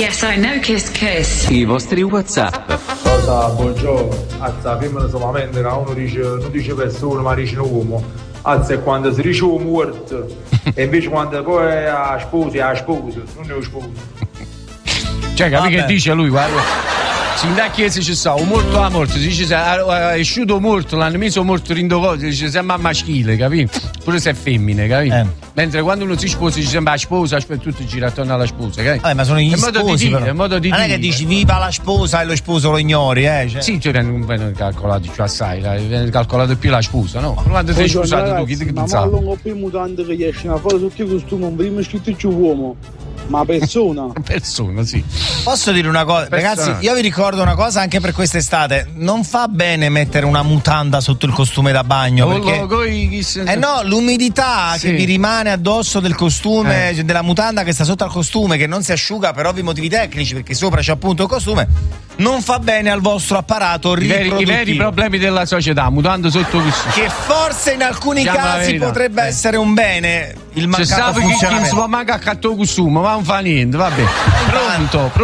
Yes, I know Kiss Kiss. I vostri WhatsApp. Cosa, buongiorno. Azza, femmina solamente che uno dice, non dice persona ma dice un uomo. Azza è quando si dice un morto. E invece quando poi è a sposa, non è un sposo. Cioè, capi che dice lui, guarda. In da chiesa ci sta un morto a morto, si dice è asciutto morto, l'hanno messo morto rindovato, si dice sembra maschile, capito? Pure se è femmine, capito? Mentre quando uno si sposa si sembra la sposa, aspetta, tutto gira attorno alla sposa, capito? Ma sono gli sposi, è modo di non dire. è che dici viva la sposa e lo sposo lo ignori, cioè. Sì, cioè non viene calcolato più assai, viene calcolato più la sposa, no? Quando sei sposato tu, chi ti ma non ho più mutande che escono a fare tutti i costumi, non prima scritto più uomo. Ma persona? Persona, sì. Posso dire una cosa? Ragazzi, io vi ricordo una cosa anche per quest'estate. Non fa bene mettere una mutanda sotto il costume da bagno. Perché no, l'umidità che vi rimane addosso del costume, della mutanda che sta sotto al costume, che non si asciuga per ovvi motivi tecnici, perché sopra c'è appunto il costume, non fa bene al vostro apparato riproduttivo. I veri problemi della società, mutando sotto costume. Che forse in alcuni casi potrebbe essere un bene. Il mancato funzionamento. Chi si può mancare a catto costume, ma non fa niente, vabbè. Pronto.